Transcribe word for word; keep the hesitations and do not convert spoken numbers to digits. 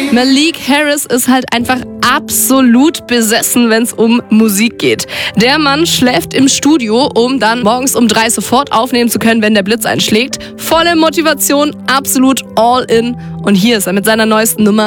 Malik Harris ist halt einfach absolut besessen, wenn es um Musik geht. Der Mann schläft im Studio, um dann morgens um drei sofort aufnehmen zu können, wenn der Blitz einschlägt. Volle Motivation, absolut all in. Und hier ist er mit seiner neuesten Nummer